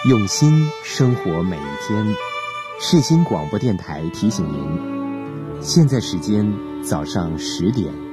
用心生活每一天。世新广播电台提醒您，现在时间早上10点。